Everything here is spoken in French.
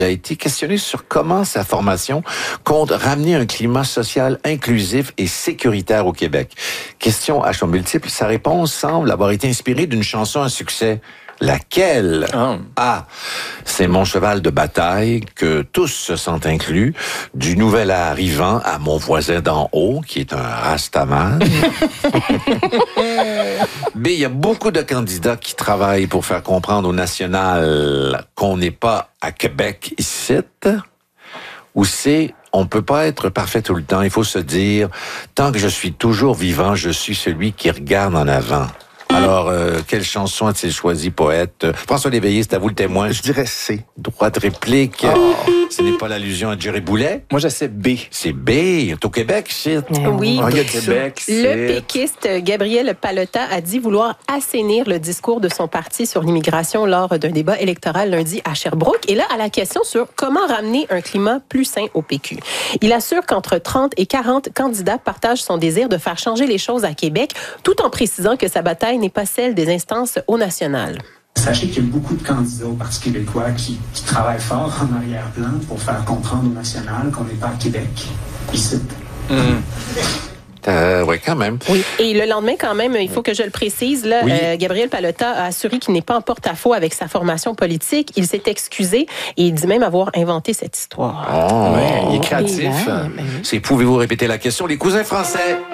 a été questionné sur comment sa formation compte ramener un climat social inclusif et sécuritaire au Québec. Question à choix multiples, sa réponse semble avoir été inspirée d'une chanson à succès. Laquelle? A. C'est mon cheval de bataille, que tous se sentent inclus, du nouvel arrivant à mon voisin d'en haut, qui est un rastaman. B. Il y a beaucoup de candidats qui travaillent pour faire comprendre au national qu'on n'est pas à Québec ici. Ou C. On peut pas être parfait tout le temps. Il faut se dire, tant que je suis toujours vivant, je suis celui qui regarde en avant. Alors, quelle chanson a-t-il choisi, poète? François Léveillé, c'est à vous le témoin. Je dirais C. Droit de réplique. Ce n'est pas l'allusion à Jerry Boulet? Moi, je sais B. C'est B. C'est au Québec, c'est. Oui. Il y a Québec, Le péquiste Gabriel Pallotta a dit vouloir assainir le discours de son parti sur l'immigration lors d'un débat électoral lundi à Sherbrooke. Et là, à la question sur comment ramener un climat plus sain au PQ. Il assure qu'entre 30 et 40 candidats partagent son désir de faire changer les choses à Québec, tout en précisant que sa bataille n'est pas celle des instances au national. Sachez qu'il y a beaucoup de candidats au Parti québécois qui travaillent fort en arrière-plan pour faire comprendre au national qu'on n'est pas à Québec, ici. Oui, quand même. Oui. Et le lendemain, quand même, il faut que je le précise, là, Oui. Gabriel Pallotta a assuré qu'il n'est pas en porte-à-faux avec sa formation politique. Il s'est excusé et il dit même avoir inventé cette histoire. Oh, il est créatif. C'est, pouvez-vous répéter la question? Les cousins français.